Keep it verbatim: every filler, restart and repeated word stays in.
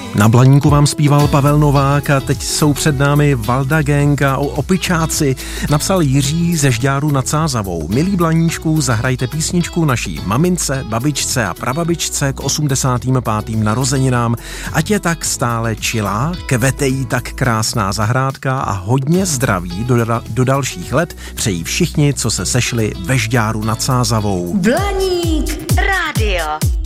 Na Blaníku vám zpíval Pavel Novák a teď jsou před námi Valda Gang a Opičáci. Napsal Jiří ze Žďáru nad Sázavou. Milí Blaníčku, zahrajte písničku naší mamince, babičce a prababičce k osmdesátým pátým narozeninám. Ať je tak stále čilá, kvete jí tak krásná zahrádka a hodně zdraví do, do dalších let přejí všichni, co se sešli ve Žďáru nad Sázavou. Blaník rádio.